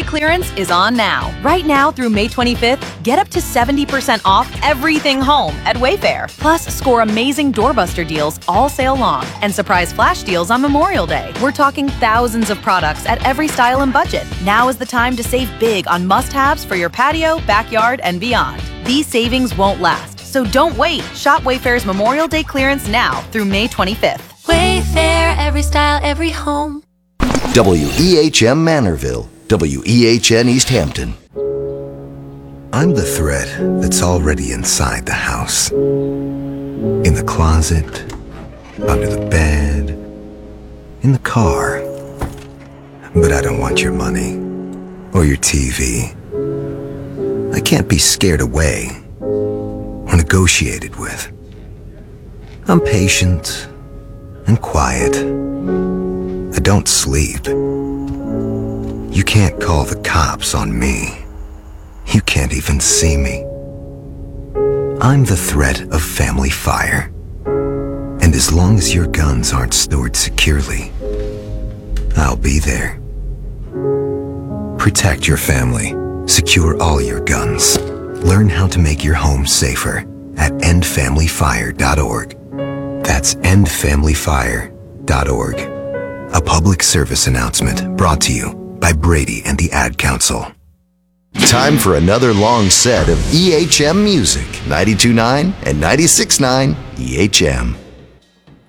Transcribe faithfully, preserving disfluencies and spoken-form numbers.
clearance is on now. Right now through May twenty-fifth, get up to seventy percent off everything home at Wayfair. Plus, score amazing doorbuster deals all sale long and surprise flash deals on Memorial Day. We're talking thousands of products at every style and budget. Now is the time to save big on must-haves for your patio, backyard, and beyond. These savings won't last, so don't wait. Shop Wayfair's Memorial Day clearance now through May twenty-fifth. Wayfair, every style, every home. W E H M Manorville, W E H N East Hampton. I'm the thread that's already inside the house. In the closet, under the bed, in the car. But I don't want your money or your T V. I can't be scared away or negotiated with. I'm patient and quiet. I don't sleep. You can't call the cops on me. You can't even see me. I'm the threat of family fire. And as long as your guns aren't stored securely, I'll be there. Protect your family. Secure all your guns. Learn how to make your home safer at end family fire dot org. That's end family fire dot org. A public service announcement brought to you by Brady and the Ad Council. Time for another long set of E H M music. ninety-two point nine and ninety-six point nine E H M.